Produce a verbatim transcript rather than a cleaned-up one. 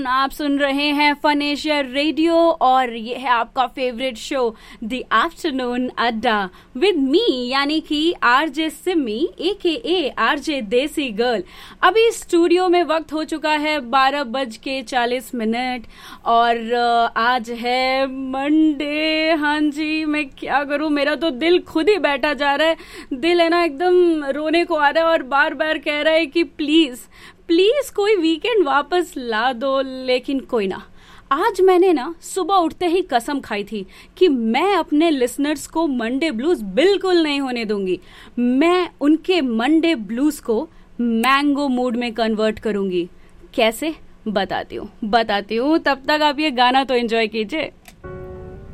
आप सुन रहे हैं फन एशिया रेडियो और ये है आपका फेवरेट शो द आफ्टरनून अड्डा विद मी यानी कि आरजे सिमी ए के ए आरजे देसी गर्ल। अभी स्टूडियो में वक्त हो चुका है बारह बज के चालीस मिनट और आज है मंडे। हाँ जी, मैं क्या करूं, मेरा तो दिल खुद ही बैठा जा रहा है। दिल है ना एकदम रोने को आ रहा है और बार बार कह रहा है कि प्लीज प्लीज कोई वीकेंड वापस ला दो। लेकिन कोई ना, आज मैंने ना सुबह उठते ही कसम खाई थी कि मैं अपने लिसनर्स को मंडे ब्लूज बिल्कुल नहीं होने दूंगी। मैं उनके मंडे ब्लूज को मैंगो मूड में कन्वर्ट करूंगी। कैसे, बताती हूँ बताती हूँ तब तक आप ये गाना तो एंजॉय कीजिए।